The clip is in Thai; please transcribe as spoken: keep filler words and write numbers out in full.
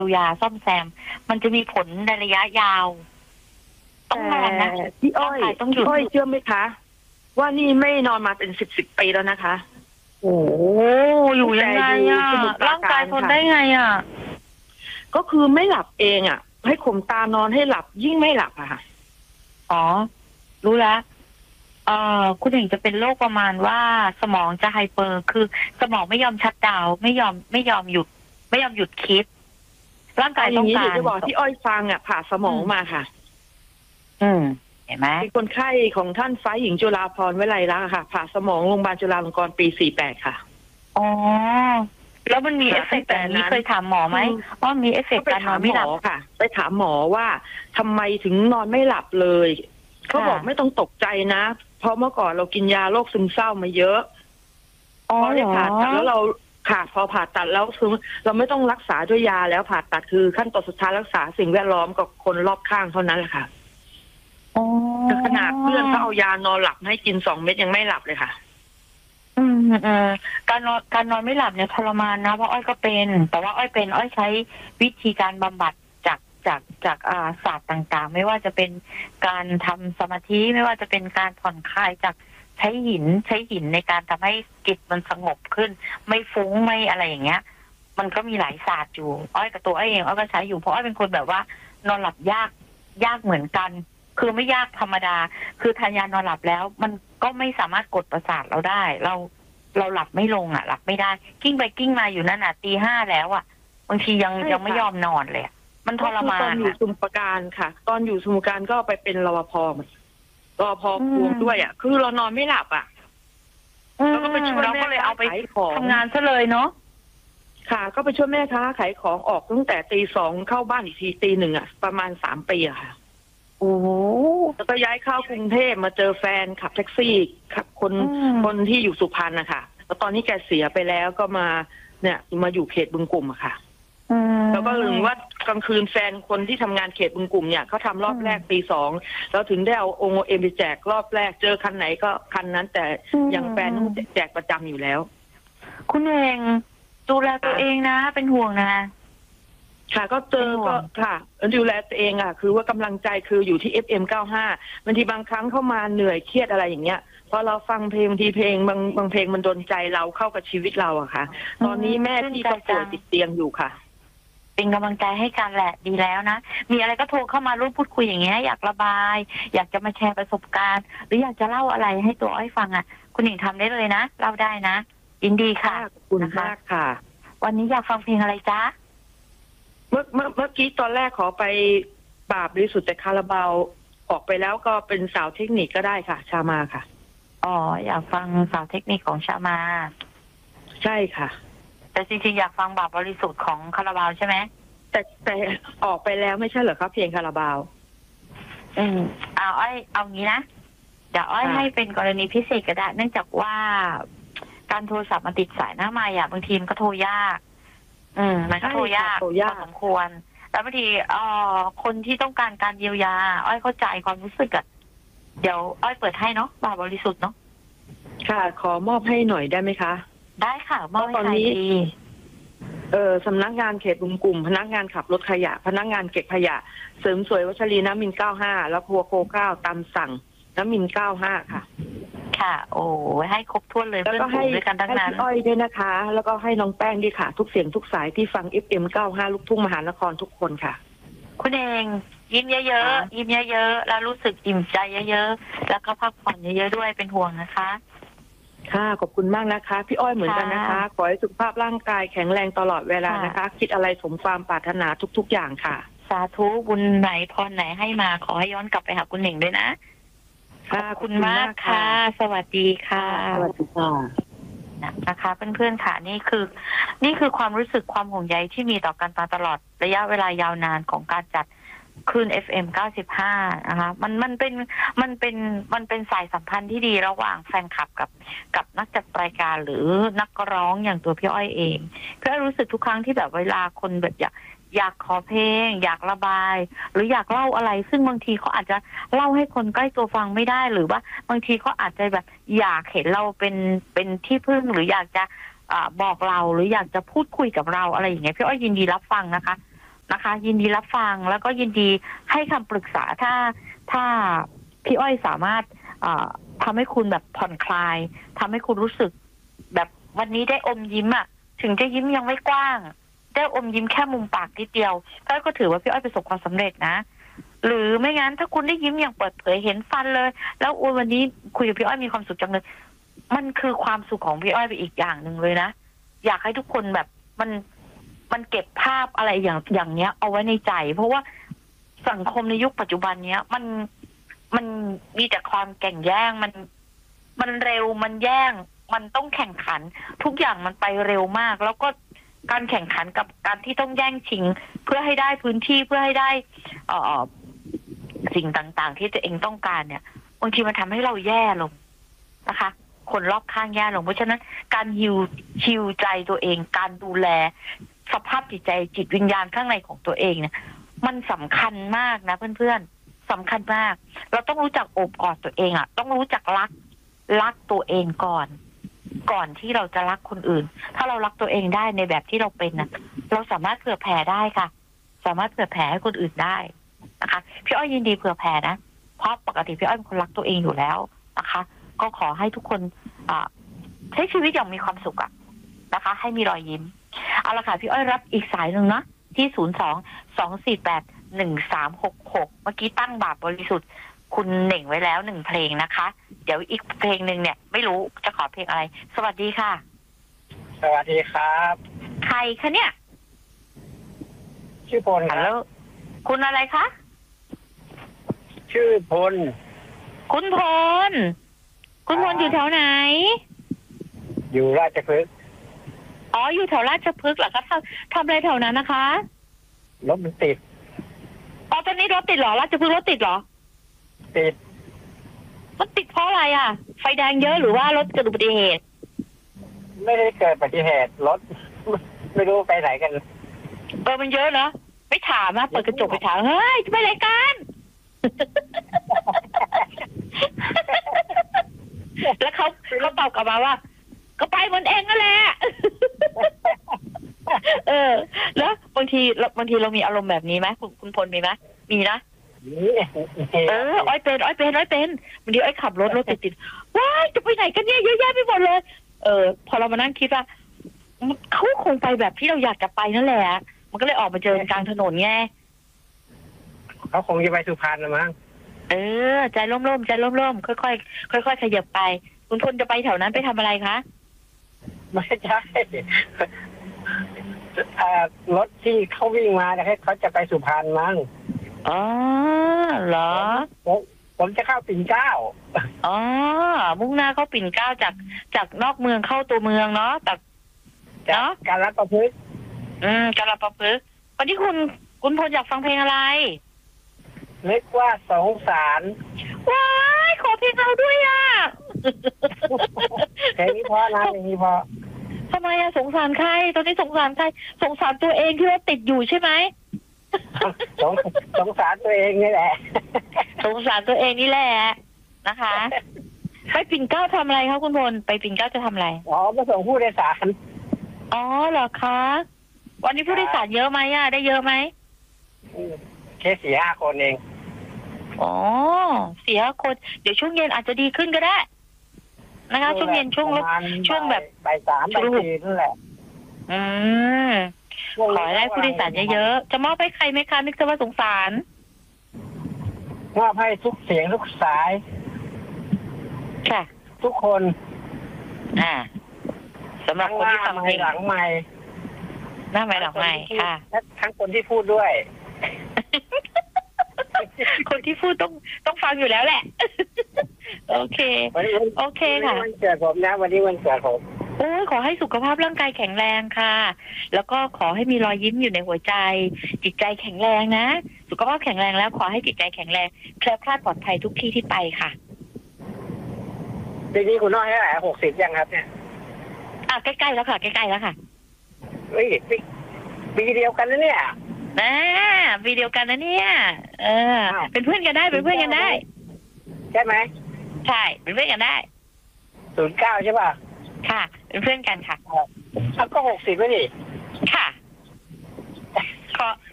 ยาซ่อมแซมมันจะมีผลในระยะยาวต้องนอนนะพี่อ้อยต้องหยุดอ้อยเชื่อไหมคะว่านี่ไม่นอนมาเป็นสิบสิบปีแล้วนะคะโอ้อยู่ยังไงอ่ะร่างกายทนได้ไงอ่ะก็คือไม่หลับเองอ่ะให้ข่มตานอนให้หลับยิ่งไม่หลับอะค่ะอ๋อรู้แล้วเอ่อคุณเองจะเป็นโรคประมาณว่าสมองจะไฮเปอร์คือสมองไม่ยอมชัตดาวน์ไม่ยอมไม่ยอมหยุดไม่ยอมหยุดคิดร่างกายต้องการจะบอกที่อ้อยฟังอ่ะผ่าสมองมาค่ะอืมเห็นไหมเป็นคนไข้ของท่านฟ้าหญิงจุฬาภรณ์วิไลลักษณ์ค่ะผ่าสมองโรงพยาบาลจุฬาลงกรณ์ปีสี่แปดค่ะอ๋อแล้วมันมีเอฟเฟกต์แบบนี้เคยถามหมอไหมว่ามีเอฟเฟกต์การนอนไม่หลับค่ะไปถามหมอว่าทำไมถึงนอนไม่หลับเลยเขาบอกไม่ต้องตกใจนะเพราะเมื่อก่อนเรากินยาโรคซึมเศร้ามาเยอะพอได้ผ่าตัดแล้วเราค่ะพอผ่าตัดแล้วคือเราไม่ต้องรักษาด้วยยาแล้วผ่าตัดคือขั้นตอนสุดท้ายรักษาสิ่งแวดล้อมกับคนรอบข้างเท่านั้นแหละค่ะขนาดเพื่อนเขาเอายานอนหลับให้กินสองเม็ดยังไม่หลับเลยค่ะอืมเออการนอนการนอนไม่หลับเนี่ยทรมานนะเพราะอ้อยก็เป็นแต่ว่าอ้อยเป็นอ้อยใช้วิธีการบำบัดจากจากจากอ่าศาสตร์ต่างๆไม่ว่าจะเป็นการทำสมาธิไม่ว่าจะเป็นการผ่อนคลายจากใช้หินใช้หินในการทำให้จิตมันสงบขึ้นไม่ฟุ้งไม่อะไรอย่างเงี้ยมันก็มีหลายศาสตร์อยู่อ้อยกับตัวอ้อยเองอ้อยก็ใช้อยู่เพราะอ้อยเป็นคนแบบว่านอนหลับยากยากเหมือนกันคือไม่ยากธรรมดาคือทานยานอนหลับแล้วมันก็ไม่สามารถกดประสาทเราได้เราเราหลับไม่ลงอ่ะหลับไม่ได้กิ้งไปกิ้งมาอยู่นั่นน่ะตีห้าแล้วอ่ะบางทียังยังไม่ยอมนอนเลยมันทรมานตอนอยู่สมุทรปราการค่ะตอนอยู่สมุทรปราการก็ไปเป็นรปภรปภพวงด้วยอ่ะคือเรานอนไม่หลับอ่ะแล้วก็ไปช่วยเราก็เลยเอาไปทำงานซะเลยเนาะค่ะก็ไปช่วยแม่ค้าขายของออกตั้งแต่ตีสองเข้าบ้านอีกทีตีหนึ่งอ่ะประมาณสามปีอะค่ะโอ้แล้วก็ย้ายเข้ากรุงเทพมาเจอแฟนขับแท็กซี่ขับคนคนที่อยู่สุพรรณนะคะแล้วตอนนี้แกเสียไปแล้วก็มาเนี่ยมาอยู่เขตบึงกลุ่มอะค่ะแล้วก็ถึงว่ากลางคืนแฟนคนที่ทำงานเขตบึงกลุ่มเนี่ยเขาทำรอบแรกตีสองแล้วถึงได้เอาโอโมเอ็มไปแจกรอบแรกเจอคันไหนก็คันนั้นแต่อย่างแฟนต้องแจกประจำอยู่แล้วคุณเองดูแลตัวเองนะเป็นห่วงนะค่ะก็เจอก็ค่ะดูแลตัวเองอ่ะคือว่ากำลังใจคืออยู่ที่ เอฟ เอ็ม เก้าสิบห้าบางทีบางครั้งเข้ามาเหนื่อยเครียดอะไรอย่างเงี้ยพอเราฟังเพลงบางทีเพลงบางบางเพลงมันโดนใจเราเข้ากับชีวิตเราอะค่ะตอนนี้แม่ที่ก็ป่วยติดเตียงอยู่ค่ะเป็นกำลังใจให้กันแหละดีแล้วนะมีอะไรก็โทรเข้ามาร่วมพูดคุยอย่างเงี้ยอยากระบายอยากจะมาแชร์ประสบการณ์หรืออยากจะเล่าอะไรให้ตัวอ้อยฟังอ่ะคุณหญิงทำได้เลยนะเล่าได้นะยินดีค่ะขอบคุณมากค่ะวันนี้อยากฟังเพลงอะไรจ๊ะเมื่อเมื่อเมื่อกี้ตอนแรกขอไปบาปบริสุทธิ์แต่คาราบาวออกไปแล้วก็เป็นสาวเทคนิคก็ได้ค่ะชามาค่ะอ๋ออยากฟังสาวเทคนิคของชามาใช่ค่ะแต่จริงๆอยากฟังบาปบริสุทธิ์ของคาราบาวใช่ไหมแต่แต่ออกไปแล้วไม่ใช่เหรอครับเพลงคาราบาวอืมเอาอ้อยเอางี้นะเดี๋ยวอ้อยให้เป็นกรณีพิเศษก็ได้เนื่องจากว่าการโทรศัพท์มันติดสายหน้าไมค์อ่ะบางทีมันก็โทรยากอืมมันก็โทรยากพอสมควรแล้วบางทีเอ่อคนที่ต้องการการเยียวยาอ้อยเข้าใจความรู้สึกอ่ะเดี๋ยวอ้อยเปิดให้เนาะบาปบริสุทธิ์เนาะค่ะขอมอบให้หน่อยได้ไหมคะได้ค่ะมอบให้ตอนนี้เออสำนักงานเขตบึงกลุ่มพนักงานขับรถขยะพนักงานเก็บขยะเสริมสวยวัชรีน้ำมินเก้าห้าแล้วพัวโคเก้าตามสั่งน้ำมินเก้าห้าค่ะค่ะโอ้ให้ครบถ้วนเลยเพื่อนฝูงด้วยกันทั้งนั้นให้พี่อ้อยด้วยนะคะแล้วก็ให้น้องแป้งด้วยค่ะทุกเสียงทุกสายที่ฟัง เอฟ เอ็ม เก้าสิบห้าลูกทุ่งมหานครทุกคนค่ะคุณเองยิ้มเยอะๆยิ้มเยอะๆแล้วรู้สึกอิ่มใจเยอะๆแล้วก็พักผ่อนเยอะๆด้วยเป็นห่วงนะคะค่ะขอบคุณมากนะคะพี่อ้อยเหมือนกันนะคะขอให้สุขภาพร่างกายแข็งแรงตลอดเวลานะคะคิดอะไรสมความปรารถนาทุกๆอย่างค่ะสาธุบุญไหนพรไหนให้มาขอให้ย้อนกลับไปหาคุณหนิงด้วยนะขอบคุณมากค่ะสวัสดีค่ะสวัสดีค่ะนะคะเพื่อนๆค่ะนี่คือนี่คือความรู้สึกความห่วงใยที่มีต่อกันมาตลอดระยะเวลายาวนานของการจัดคลื่น เอฟ เอ็ม เก้าสิบห้านะคะมันมันเป็นมันเป็นมันเป็นสายสัมพันธ์ที่ดีระหว่างแฟนคลับกับกับนักจัดรายการหรือนักร้องอย่างตัวพี่อ้อยเองพี่อ้อยรู้สึกทุกครั้งที่แบบเวลาคนแบบอยากอยากขอเพลงอยากระบายหรืออยากเล่าอะไรซึ่งบางทีเขาอาจจะเล่าให้คนใกล้ตัวฟังไม่ได้หรือว่าบางทีเขาอาจจะแบบอยากเห็นเราเป็นเป็นที่พึ่งหรืออยากจะอ่าบอกเราหรืออยากจะพูดคุยกับเราอะไรอย่างเงี้ยพี่อ้อยยินดีรับฟังนะคะนะคะ ยินดีรับฟังแล้วก็ยินดีให้คำปรึกษาถ้าถ้าพี่อ้อยสามารถทำให้คุณแบบผ่อนคลายทำให้คุณรู้สึกแบบวันนี้ได้อมยิ้มอ่ะถึงจะยิ้มยังไม่กว้างได้อมยิ้มแค่มุมปากนิดเดียวก็ถือว่าพี่อ้อยประสบความสำเร็จนะหรือไม่งั้นถ้าคุณได้ยิ้มอย่างเปิดเผยเห็นฟันเลยแล้วโอ้วันนี้คุยกับพี่อ้อยมีความสุขจังเลยมันคือความสุขของพี่อ้อยไปอีกอย่างหนึ่งเลยนะอยากให้ทุกคนแบบมันมันเก็บภาพอะไรอย่างอย่างเนี้ยเอาไว้ในใจเพราะว่าสังคมในยุคปัจจุบันเนี้ยมันมันมีแต่ความแข่งแย่งมันมันเร็วมันแย่งมันต้องแข่งขันทุกอย่างมันไปเร็วมากแล้วก็การแข่งขันกับการที่ต้องแย่งชิงเพื่อให้ได้พื้นที่เพื่อให้ได้เอ่อสิ่งต่างๆที่ตัวเองต้องการเนี่ยบางทีมันทำให้เราแย่ลงนะคะคนรอบข้างแย่ลงเพราะฉะนั้นการฮิวฮิวใจตัวเองการดูแลสภาพจิตใจจิตวิญญาณข้างในของตัวเองเนี่ยมันสำคัญมากนะเพื่อนๆสำคัญมากเราต้องรู้จักโอบกอดตัวเองอ่ะต้องรู้จักรักรักตัวเองก่อนก่อนที่เราจะรักคนอื่นถ้าเรารักตัวเองได้ในแบบที่เราเป็นนะเราสามารถเผื่อแผ่ได้ค่ะสามารถเผื่อแผ่ให้คนอื่นได้นะคะพี่อ้อยยินดีเผื่อแผ่นะเพราะปกติพี่อ้อยเป็นคนรักตัวเองอยู่แล้วนะคะก็ขอให้ทุกคนใช้ชีวิตอย่างมีความสุขอะนะคะให้มีรอยยิ้มเอาละค่ะพี่อ้อยรับอีกสายหนึ่งนะที่ศูนย์สองสองสี่แปดหนึ่งสามหกหกเมื่อกี้ตั้งบาปบริสุทธิ์คุณเหน่งไว้แล้วหนึ่งเพลงนะคะเดี๋ยวอีกเพลงหนึ่งเนี่ยไม่รู้จะขอเพลงอะไร สวัสดีค่ะสวัสดีครับใครคะเนี่ยชื่อพลครับแล้วคุณอะไรคะชื่อพลคุณพลคุณพลอยู่แถวไหนอยู่ราชพฤกษ์อ๋ออยู่แถวราชพฤกษ์เหรอคะทำทำอะไรแถวนั้นนะคะรถมันติดอ๋อตอนนี้รถติดเหรอราชพฤกษ์รถติดเหรอติดมันติดเพราะอะไรอ่ะไฟแดงเยอะหรือว่ารถเกิดอุบัติเหตุไม่ได้เกิดอุบัติเหตุรถไม่รู้ไปไหนกันเออมันเยอะเนาะไม่ถามนะเปิดกระจกไปถามเฮ้ยจะไปไหนกันแล้วเขาเขาตอบกลับมาว่าก็ไปเหมือนเองนั่นแหละเออแล้วบางทีบางทีเรามีอารมณ์แบบนี้ไหมคุณคุณพลมีไหมมีนะเอออ้อยเป็นอ้อยเป็นอ้อยเป็นบางทีอ้อยขับรถรถติดติดว้ายจะไปไหนกันเนี่ยเยอะแยะไปหมดเลยเออพอเรามานั่งคิดว่าเขาคงไปแบบที่เราอยากจะไปนั่นแหละมันก็เลยออกมาเจอกลางถนนไงเขาคงจะไปสุพรรณนะมั้งเออใจร่มๆใจร่มๆค่อยๆค่อยๆขยับไปคุณพลจะไปแถวนั้นไปทำอะไรคะไม่ใช่รถที่เขาวิ่งมาเนี่ยเขาจะไปสุพรรณมั้งอ๋อเหรอผมผมจะเข้าปิ่นเกล้าอ๋อมุ่งหน้าเข้าปิ่นเกล้าจากจากนอกเมืองเข้าตัวเมืองเนาะแต่เนาะการรับประพฤกษ์อืมการรับประพฤกษ์วันนี้คุณคุณพลอยากฟังเพลงอะไรนึกว่าสงสารว้ายขอเพลงเราด้วยอ่ะเพลงนี้พอนะเพลงนี้พอทำไมอะสงสารใครตอนนี้สงสารใครสงสารตัวเองที่ว่าติดอยู่ใช่ไหมสงสงสารตัวเองนี่แหละสงสารตัวเองนี่แหละนะคะไปปิ่นเกล้าทำอะไรคะคุณพลไปปิ่นเกล้าจะทำอะไรอ๋อมาส่งผู้โดยสารอ๋อเหรอคะวันนี้ผู้โดยสารเยอะไหมอะได้เยอะไหมแค่สี่ห้าคนเองอ๋อสี่ห้าคนเดี๋ยวช่วงเย็นอาจจะดีขึ้นก็ได้นะคะช่วงเย็นช่วงช่วงแบบบ่ายสามบ่ายสี่นั่นแหละอืมขอให้ได้ผู้โดยสารเยอะๆจะมอบให้ใครไหมคะนึกว่าสงสารมอบให้ทุกเสียงทุกสายค่ะทุกคนอ่าสำหรับคนที่ทำเพลงหลังไมค์หน้าไมค์หลังไมค์ค่ะทั้งคนที่พูดด้วยคนที่พูดต้องต้องฟังอยู่แล้วแหละโอเคโอเคค่ะวันเกิดผมนะวันนี้วันเกิดผมโอ้ขอให้สุขภาพร่างกายแข็งแรงค่ะแล้วก็ขอให้มีรอยยิ้มอยู่ในหัวใจจิตใจแข็งแรงนะสุขภาพแข็งแรงแล้วขอให้จิตใจแข็งแรงแคล้วคลาดปลอดภัยทุกที่ที่ไปค่ะปีนี้คุณน้อยเท่าไหร่หกสิบยังครับเนี่ยอ่ะใกล้ๆแล้วค่ะใกล้ๆแล้วค่ะเฮ้ยปีเดียวกันนะเนี่ยนะปีเดียวกันนะเนี่ยเออเป็นเพื่อนกันได้เป็นเพื่อนกันได้ใช่ไหมใช่เป็นเพื่อนกันได้ศูนย์เก้าใช่ป่ะค่ะเป็นเพื่อนกันค่ะแล้วก็หกสิบแล้วนี่ค่ะขอ